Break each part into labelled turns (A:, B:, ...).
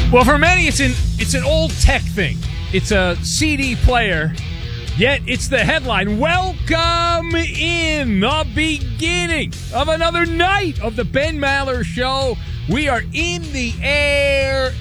A: Well, for many, it's an old tech thing. It's a CD player, yet it's the headline. Welcome in the beginning of another night of the Ben Maller Show. We are in the air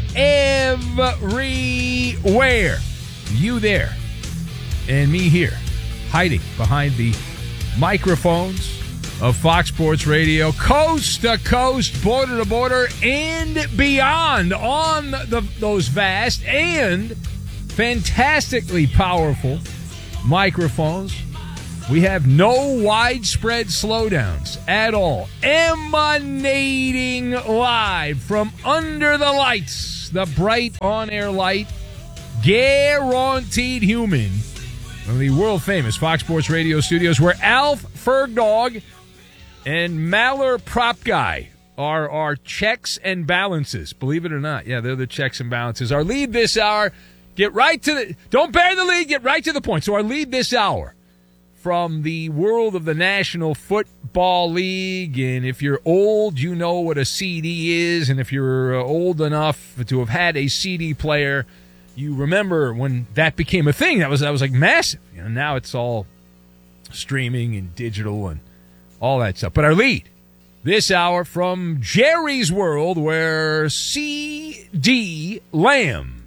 A: everywhere. You there and me here, hiding behind the microphones of Fox Sports Radio, coast to coast, border to border, and beyond on those vast and fantastically powerful microphones. We have no widespread slowdowns at all. Emanating live from under the lights, the bright on-air light, guaranteed human, from the world-famous Fox Sports Radio studios, where Alf Fergdog and Maller Prop Guy are our checks and balances. Believe it or not. Yeah, they're the checks and balances. Our lead this hour, don't bury the lead, get right to the point. So our lead this hour from the world of the National Football League, and if you're old, you know what a CD is, and if you're old enough to have had a CD player, you remember when that became a thing. That was like massive. You know, now it's all streaming and digital and all that stuff. But our lead this hour from Jerry's world, where CD Lamb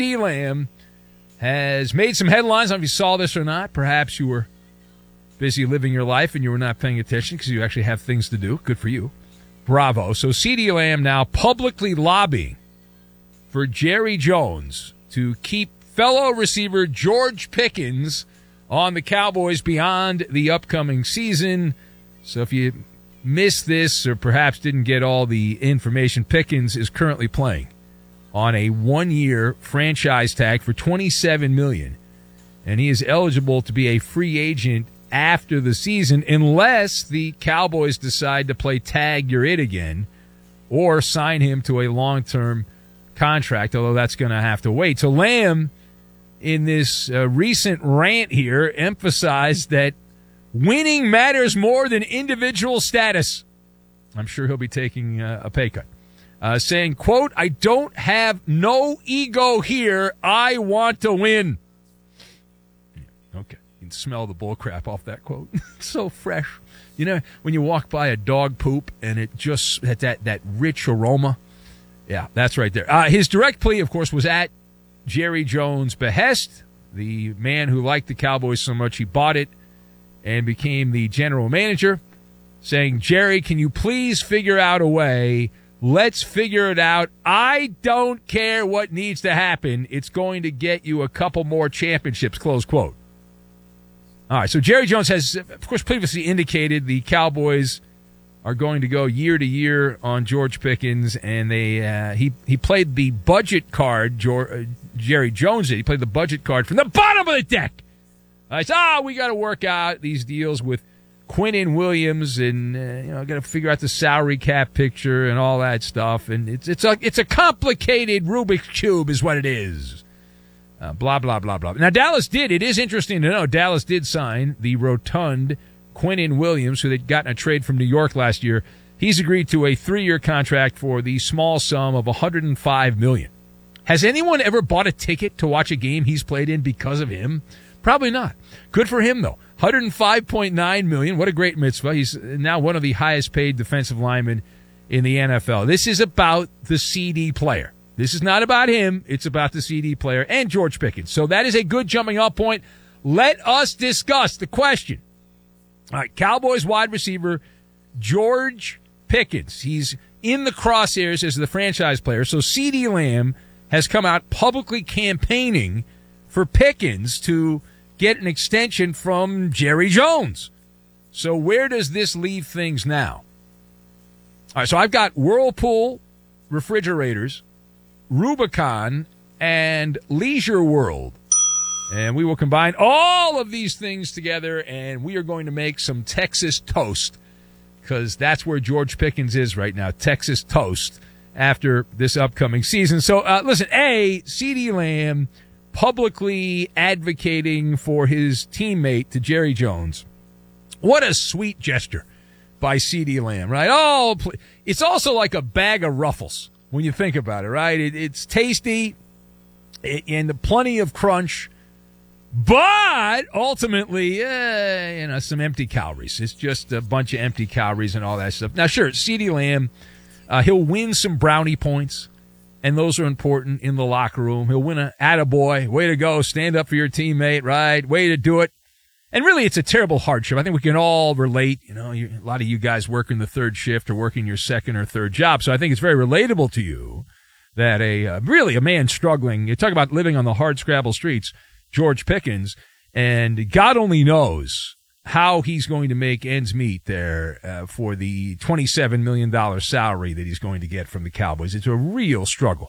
A: has made some headlines. I don't know if you saw this or not. Perhaps you were busy living your life and you were not paying attention because you actually have things to do. Good for you. Bravo. So CD Lamb now publicly lobbying for Jerry Jones to keep fellow receiver George Pickens on the Cowboys beyond the upcoming season. So if you missed this or perhaps didn't get all the information, Pickens is currently playing on a one-year franchise tag for $27 million, and he is eligible to be a free agent after the season unless the Cowboys decide to play tag you're it again or sign him to a long-term contract, although that's going to have to wait. So Lamb, in this recent rant here, emphasized that winning matters more than individual status. I'm sure he'll be taking a pay cut. Saying, quote, "I don't have no ego here. I want to win." Okay. You can smell the bull crap off that quote. It's so fresh. You know, when you walk by a dog poop and it just had that rich aroma. Yeah, that's right there. His direct plea, of course, was at Jerry Jones' behest, the man who liked the Cowboys so much he bought it and became the general manager, saying, "Jerry, can you please figure out a way? Let's figure it out. I don't care what needs to happen. It's going to get you a couple more championships," close quote. All right, so Jerry Jones has, of course, previously indicated the Cowboys are going to go year to year on George Pickens, and he played the budget card, Jerry Jones did. He played the budget card from the bottom of the deck. I said, we got to work out these deals with Quinnen Williams, and got to figure out the salary cap picture and all that stuff. And it's a complicated Rubik's Cube, is what it is. Blah blah blah blah. Now Dallas did. It is interesting to know Dallas did sign the rotund Quinnen Williams, who they'd gotten a trade from New York last year. He's agreed to a 3-year contract for the small sum of $105 million. Has anyone ever bought a ticket to watch a game he's played in because of him? Probably not. Good for him, though. $105.9 million. What a great mitzvah. He's now one of the highest-paid defensive linemen in the NFL. This is about the CD player. This is not about him. It's about the CD player and George Pickens. So that is a good jumping-off point. Let us discuss the question. All right, Cowboys wide receiver George Pickens. He's in the crosshairs as the franchise player. So CD Lamb has come out publicly campaigning for Pickens to get an extension from Jerry Jones. So where does this leave things now? All right, so I've got Whirlpool refrigerators, Rubicon, and Leisure World. And we will combine all of these things together, and we are going to make some Texas toast, because that's where George Pickens is right now, Texas toast, after this upcoming season. So, listen, CD Lamb publicly advocating for his teammate to Jerry Jones. What a sweet gesture by CD Lamb, right? Oh, it's also like a bag of Ruffles. when you think about it, right? It's tasty and plenty of crunch, but ultimately, some empty calories. It's just a bunch of empty calories and all that stuff. Now, sure, CeeDee Lamb, he'll win some brownie points, and those are important in the locker room. He'll win an attaboy, way to go, stand up for your teammate, right? Way to do it. And really, it's a terrible hardship. I think we can all relate. A lot of you guys working the third shift or working your second or third job. So I think it's very relatable to you that a man struggling, you talk about living on the hard scrabble streets, George Pickens, and God only knows how he's going to make ends meet there for the $27 million salary that he's going to get from the Cowboys. It's a real struggle.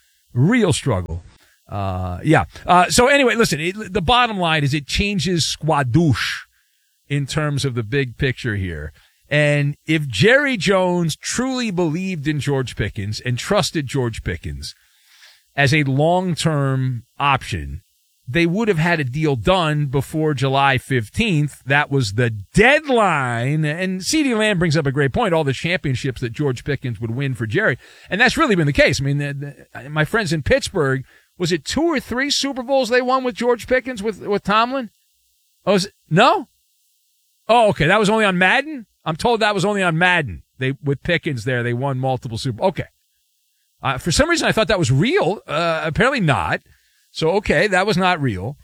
A: So anyway, listen, the bottom line is it changes squadouche in terms of the big picture here. And if Jerry Jones truly believed in George Pickens and trusted George Pickens as a long-term option, they would have had a deal done before July 15th. That was the deadline. And CeeDee Lamb brings up a great point, all the championships that George Pickens would win for Jerry. And that's really been the case. I mean, my friends in Pittsburgh, was it 2 or 3 Super Bowls they won with George Pickens with Tomlin? Oh, no? Oh, okay. That was only on Madden? I'm told that was only on Madden. With Pickens there, they won multiple Super Bowls. Okay. For some reason, I thought that was real. Apparently not. So, okay, that was not real.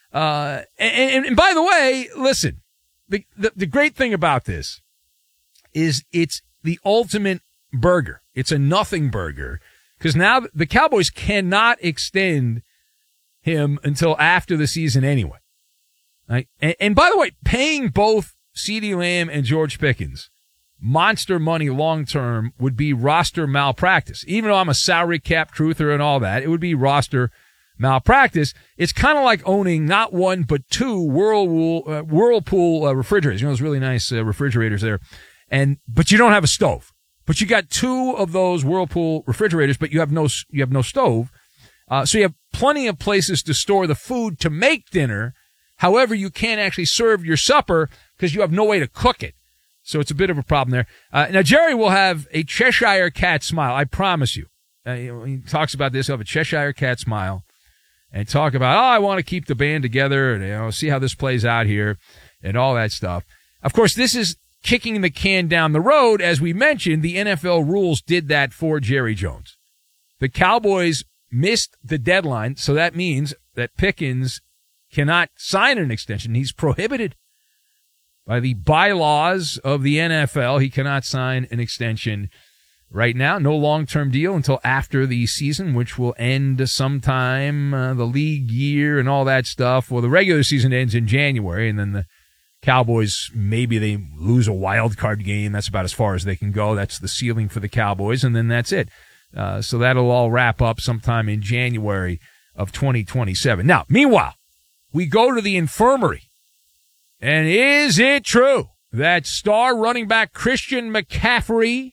A: And by the way, listen, the great thing about this is it's the ultimate burger. It's a nothing burger. Because now the Cowboys cannot extend him until after the season anyway. Right? And by the way, paying both CeeDee Lamb and George Pickens monster money long-term would be roster malpractice. Even though I'm a salary cap truther and all that, it would be roster malpractice. It's kind of like owning not one but 2 Whirlpool refrigerators. Those really nice refrigerators there. But you don't have a stove. But you got 2 of those Whirlpool refrigerators, but you have no stove. So you have plenty of places to store the food to make dinner. However, you can't actually serve your supper because you have no way to cook it. So it's a bit of a problem there. Now, Jerry will have a Cheshire cat smile. I promise you. He talks about this. He'll have a Cheshire cat smile and talk about, I want to keep the band together and, see how this plays out here and all that stuff. Of course, this is kicking the can down the road. As we mentioned, the NFL rules did that for Jerry Jones. The Cowboys missed the deadline, so that means that Pickens cannot sign an extension. He's prohibited by the bylaws of the NFL. He cannot sign an extension right now. No long-term deal until after the season, which will end sometime, the league year and all that stuff. Well, the regular season ends in January, and then the Cowboys, maybe they lose a wild card game. That's about as far as they can go. That's the ceiling for the Cowboys, and then that's it. So that'll all wrap up sometime in January of 2027. Now, meanwhile, we go to the infirmary. And is it true that star running back Christian McCaffrey,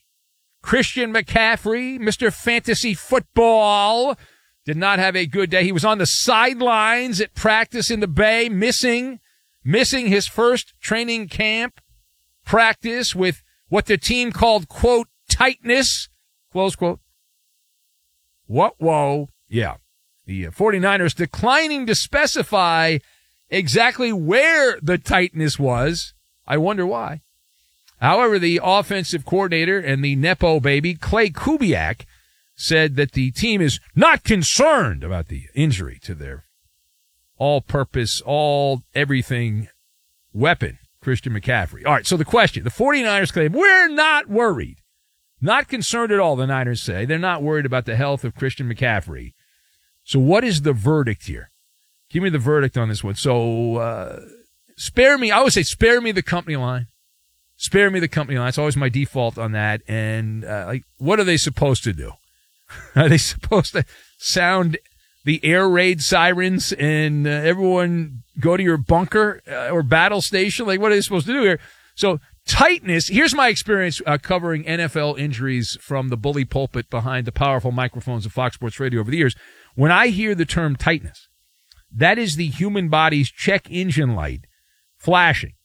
A: Mr. Fantasy Football, did not have a good day? He was on the sidelines at practice in the Bay, missing his first training camp practice with what the team called, quote, tightness, close quote. What? Whoa. Yeah. The 49ers declining to specify exactly where the tightness was. I wonder why. However, the offensive coordinator and the Nepo baby, Clay Kubiak, said that the team is not concerned about the injury to their all-purpose, all-everything weapon, Christian McCaffrey. All right, so the question, the 49ers claim, we're not worried. Not concerned at all, the Niners say. They're not worried about the health of Christian McCaffrey. So what is the verdict here? Give me the verdict on this one. So spare me. I always say spare me the company line. Spare me the company line. It's always my default on that. And what are they supposed to do? Are they supposed to sound the air raid sirens and everyone go to your bunker or battle station? Like, what are they supposed to do here? So tightness. Here's my experience covering NFL injuries from the bully pulpit behind the powerful microphones of Fox Sports Radio over the years. When I hear the term tightness, that is the human body's check engine light flashing.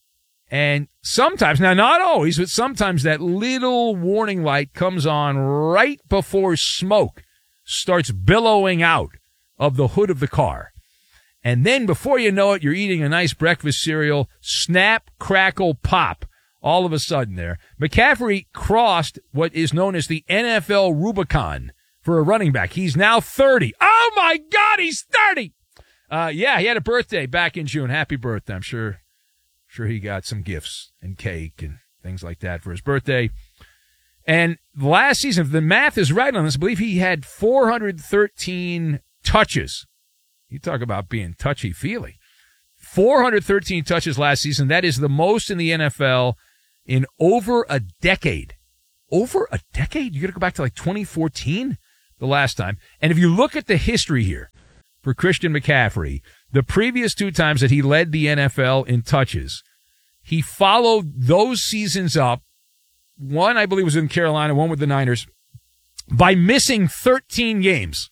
A: And sometimes, now not always, but sometimes that little warning light comes on right before smoke starts billowing out of the hood of the car. And then before you know it, you're eating a nice breakfast cereal, snap, crackle, pop. All of a sudden there, McCaffrey crossed what is known as the NFL Rubicon for a running back. He's now 30. Oh my God, he's 30. Yeah, he had a birthday back in June. Happy birthday. I'm sure he got some gifts and cake and things like that for his birthday. And last season, if the math is right on this, I believe he had 413 touches. You talk about being touchy-feely. 413 touches last season. That is the most in the NFL in over a decade. Over a decade? You got to go back to like 2014, the last time. And if you look at the history here for Christian McCaffrey, the previous 2 times that he led the NFL in touches, he followed those seasons up. One, I believe, was in Carolina, one with the Niners, by missing 13 games.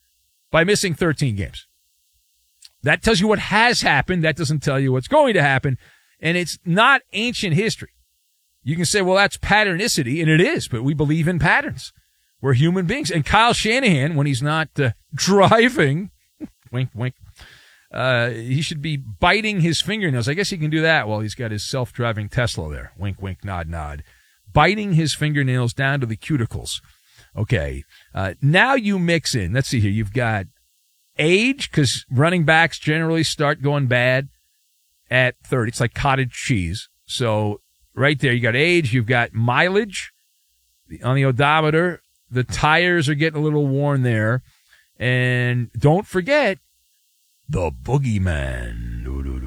A: That tells you what has happened. That doesn't tell you what's going to happen. And it's not ancient history. You can say, well, that's patternicity, and it is, but we believe in patterns. We're human beings. And Kyle Shanahan, when he's not driving, wink, wink, he should be biting his fingernails. I guess he can do that while he's got his self-driving Tesla there. Wink, wink, nod, nod. Biting his fingernails down to the cuticles. Okay. Now you mix in, let's see here, you've got age, because running backs generally start going bad at 30. It's like cottage cheese. So right there, you got age, you've got mileage on the odometer. The tires are getting a little worn there. And don't forget the boogeyman.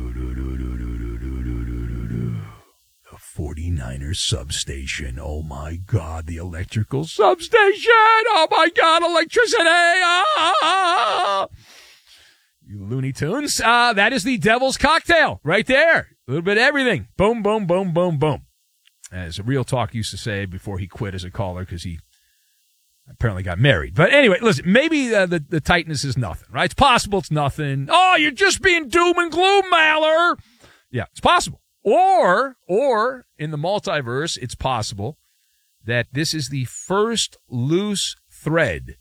A: The 49ers substation. Oh, my God, the electrical substation. Oh, my God, electricity. You Looney Tunes. That is the Devil's Cocktail right there. A little bit of everything. Boom, boom, boom, boom, boom. As Real Talk used to say before he quit as a caller because he apparently got married. But anyway, listen, maybe the tightness is nothing, right? It's possible it's nothing. Oh, you're just being doom and gloom, Maller. Yeah, it's possible. Or in the multiverse, it's possible that this is the first loose thread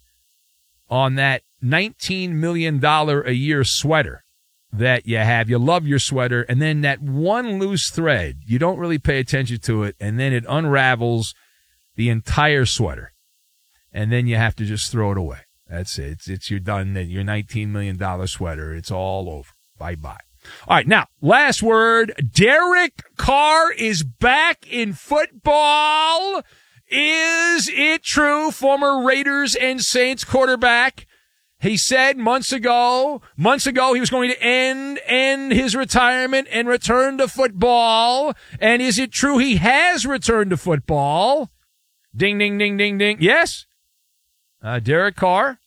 A: on that $19 million a year sweater that you have. You love your sweater, and then that one loose thread, you don't really pay attention to it, and then it unravels the entire sweater. And then you have to just throw it away. That's it. You're done. Your $19 million sweater, it's all over. Bye-bye. All right, now, last word. Derek Carr is back in football. Is it true? Former Raiders and Saints quarterback. He said months ago he was going to end his retirement and return to football. And is it true he has returned to football? Ding, ding, ding, ding, ding. Yes. Derek Carr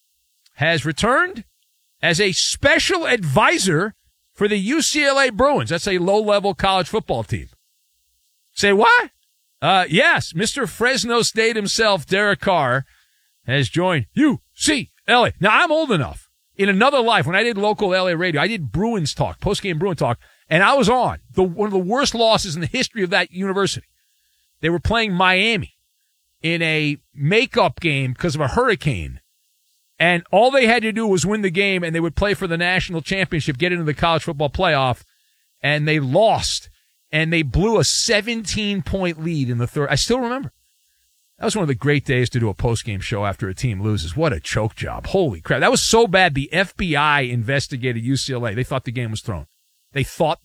A: has returned as a special advisor for the UCLA Bruins. That's a low-level college football team. Say what? Yes, Mr. Fresno State himself, Derek Carr, has joined UCLA. Now, I'm old enough. In another life, when I did local LA radio, I did Bruins talk, post-game Bruin talk, and I was on one of the worst losses in the history of that university. They were playing Miami in a makeup game because of a hurricane. And all they had to do was win the game, and they would play for the national championship, get into the college football playoff, and they lost. And they blew a 17-point lead in the third. I still remember. That was one of the great days to do a post-game show after a team loses. What a choke job. Holy crap. That was so bad, the FBI investigated UCLA. They thought the game was thrown. They thought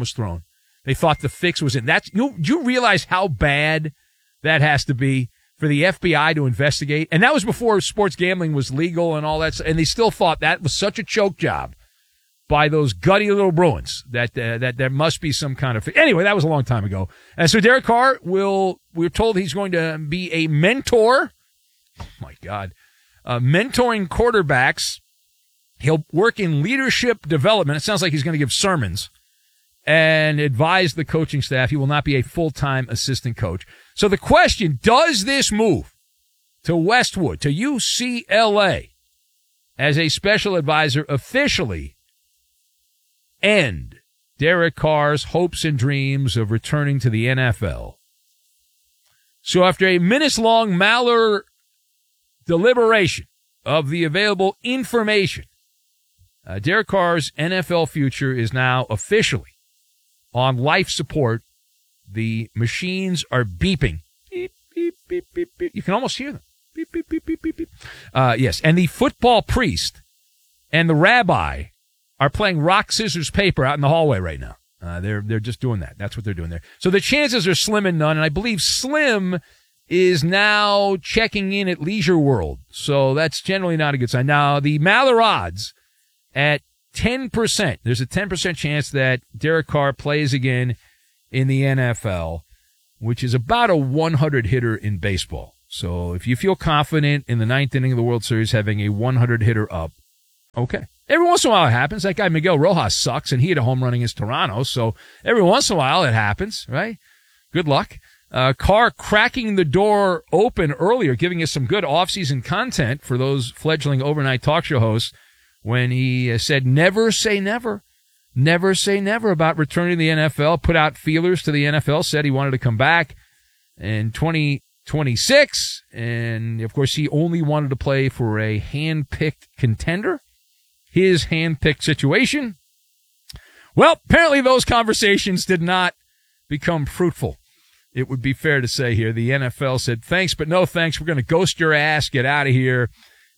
A: the fix was in. Do you realize how bad that has to be for the FBI to investigate? And that was before sports gambling was legal and all that. And they still thought that was such a choke job by those gutty little Bruins that there must be some kind of... Anyway, that was a long time ago. And so Derek Carr we're told he's going to be a mentor. Oh, my God. Mentoring quarterbacks. He'll work in leadership development. It sounds like he's going to give sermons and advise the coaching staff. He will not be a full-time assistant coach. So the question, does this move to Westwood, to UCLA, as a special advisor officially end Derek Carr's hopes and dreams of returning to the NFL. So after a minutes-long Maller deliberation of the available information, Derek Carr's NFL future is now officially on life support. The machines are beeping. Beep, beep, beep, beep, beep. You can almost hear them. Beep, beep, beep, beep, beep, beep. Yes, and the football priest and the rabbi are playing rock, scissors, paper out in the hallway right now. They're just doing that. That's what they're doing there. So the chances are slim and none, and I believe Slim is now checking in at Leisure World. So that's generally not a good sign. Now, the Maller odds at 10%. There's a 10% chance that Derek Carr plays again in the NFL, which is about a 100 hitter in baseball. So if you feel confident in the ninth inning of the World Series having a 100 hitter up, okay. Every once in a while it happens. That guy Miguel Rojas sucks, and he had a home run against Toronto. So every once in a while it happens, right? Good luck. Carr cracking the door open earlier, giving us some good offseason content for those fledgling overnight talk show hosts when he said never say never. Never say never about returning to the NFL, put out feelers to the NFL, said he wanted to come back in 2026. And, of course, he only wanted to play for a hand-picked contender. His hand-picked situation. Well, apparently those conversations did not become fruitful. It would be fair to say here. The NFL said, thanks, but no thanks. We're going to ghost your ass. Get out of here.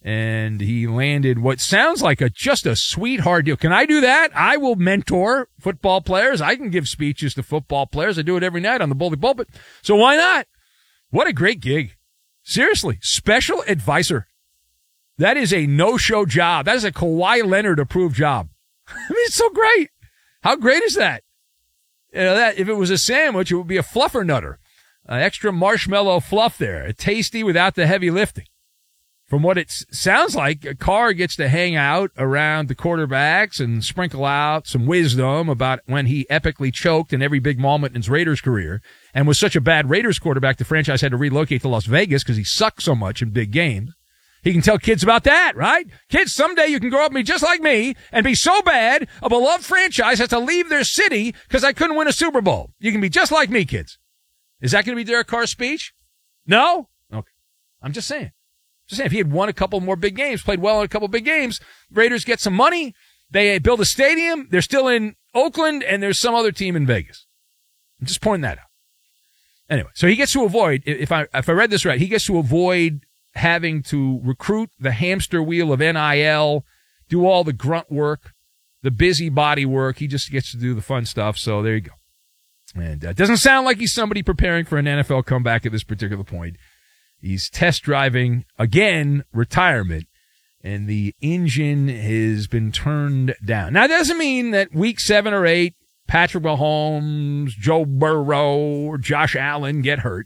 A: And he landed what sounds like just a sweetheart deal. Can I do that? I will mentor football players. I can give speeches to football players. I do it every night on the Bully Pulpit. So why not? What a great gig. Seriously, special advisor. That is a no-show job. That is a Kawhi Leonard-approved job. I mean, it's so great. How great is that? You know, that if it was a sandwich, it would be a fluffer nutter. Extra marshmallow fluff there. Tasty without the heavy lifting. From what it sounds like, Carr gets to hang out around the quarterbacks and sprinkle out some wisdom about when he epically choked in every big moment in his Raiders career and was such a bad Raiders quarterback the franchise had to relocate to Las Vegas because he sucked so much in big games. He can tell kids about that, right? Kids, someday you can grow up and be just like me and be so bad a beloved franchise has to leave their city because I couldn't win a Super Bowl. You can be just like me, kids. Is that going to be Derek Carr's speech? No? Okay. I'm just saying. Just saying, if he had won a couple more big games, played well in a couple big games, Raiders get some money, they build a stadium, they're still in Oakland, and there's some other team in Vegas. I'm just pointing that out. Anyway, so he gets to avoid, if I read this right, he gets to avoid having to recruit the hamster wheel of NIL, do all the grunt work, the busybody work. He just gets to do the fun stuff, so there you go. And it doesn't sound like he's somebody preparing for an NFL comeback at this particular point. He's test driving, again, retirement, and the engine has been turned down. Now, it doesn't mean that week 7 or 8, Patrick Mahomes, Joe Burrow, or Josh Allen get hurt,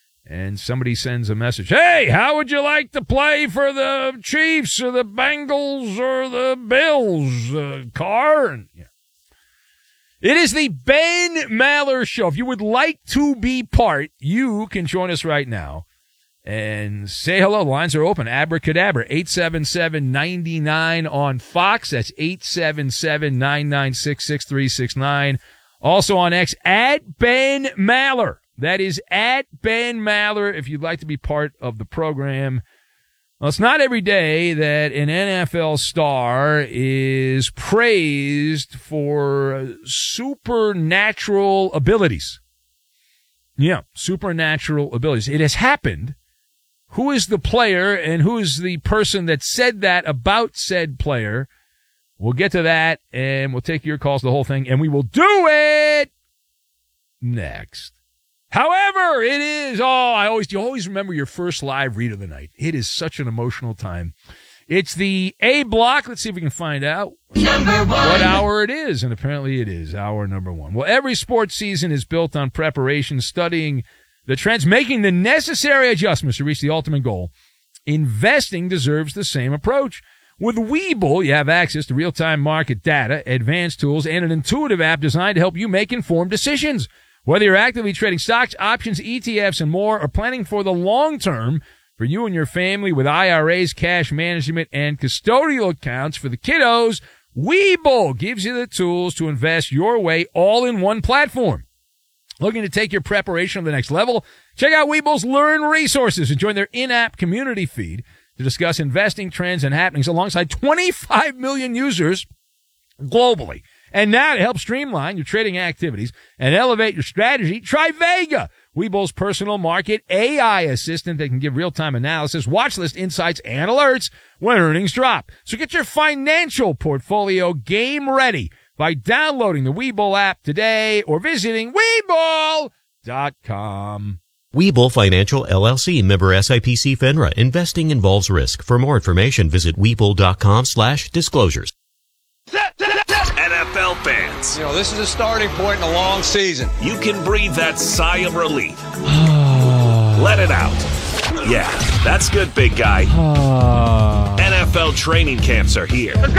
A: and somebody sends a message, hey, how would you like to play for the Chiefs or the Bengals or the Bills, Carr? And, yeah. It is the Ben Maller Show. If you would like to be part, you can join us right now. And say hello. The lines are open. Abracadabra. 877-99 on Fox. That's 877-996-6369. Also on X, at Ben Maller. That is at Ben Maller if you'd like to be part of the program. Well, it's not every day that an NFL star is praised for supernatural abilities. Yeah, supernatural abilities. It has happened. Who is the player and who is the person that said that about said player? We'll get to that, and we'll take your calls, the whole thing, and we will do it next. However, it is, you always remember your first live read of the night. It is such an emotional time. It's the A block. Let's see if we can find out what hour it is, and apparently it is hour number 1. Well, every sports season is built on preparation, studying the trends, making the necessary adjustments to reach the ultimate goal. Investing deserves the same approach. With Webull, you have access to real-time market data, advanced tools, and an intuitive app designed to help you make informed decisions. Whether you're actively trading stocks, options, ETFs, and more, or planning for the long term for you and your family with IRAs, cash management, and custodial accounts for the kiddos, Webull gives you the tools to invest your way all in one platform. Looking to take your preparation to the next level? Check out Webull's Learn resources and join their in-app community feed to discuss investing trends and happenings alongside 25 million users globally. And now to help streamline your trading activities and elevate your strategy, try Vega, Webull's personal market AI assistant that can give real-time analysis, watch list insights, and alerts when earnings drop. So get your financial portfolio game ready by downloading the Webull app today or visiting Webull.com.
B: Webull Financial LLC, member SIPC FINRA. Investing involves risk. For more information, visit Webull.com/disclosures.
C: NFL fans,
D: this is a starting point in a long season.
C: you can breathe that sigh of relief. Let it out. Yeah, that's good, big guy. NFL training camps are here.